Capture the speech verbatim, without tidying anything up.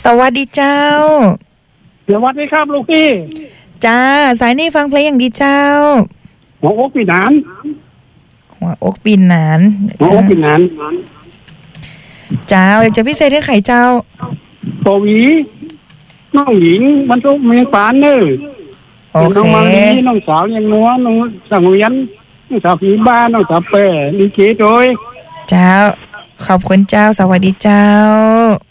วัสดีเจ้าสวัสดีครับลูกพี่จ้าสายนี้ฟังเพลงอย่างดีเจ้าหัวอกปีนานหัวอกปีนานหัวอกปีนานเจ้าจะพิเศษเรื่องไข่เจ้าปวีน้องหญิงบรรทุกเมียงปานเนอโอเคน้องมังนีน้องสาวยังนัวน้องสังเวียนน้องสาวผีบ้านน้องสาวเป้ดีเจโดยเจ้าขอบคุณเจ้าสวัสดีเจ้า